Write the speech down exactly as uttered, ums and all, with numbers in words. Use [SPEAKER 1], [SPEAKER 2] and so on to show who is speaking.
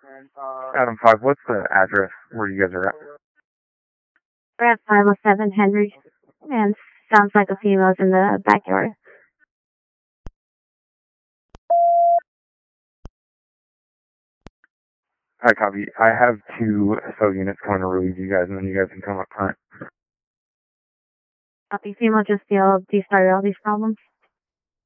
[SPEAKER 1] Adam five, what's the address where you guys are at?
[SPEAKER 2] We're at five oh seven Henry, and sounds like a female's in the backyard.
[SPEAKER 1] Hi, copy. I have two S O units coming to relieve you guys, and then you guys can come up front.
[SPEAKER 2] Copy, female just feel, do you start all these problems?